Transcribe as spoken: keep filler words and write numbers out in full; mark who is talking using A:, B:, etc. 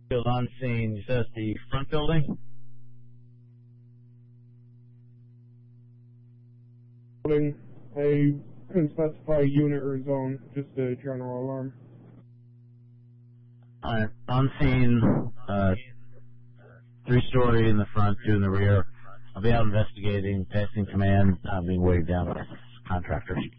A: Field on scene. You said it's the front building?
B: Building. I couldn't specify unit or zone, just a general alarm.
A: Alright, on scene, uh, three story in the front, two in the rear. I'll be out investigating, passing command, uh, being waved down by contractors.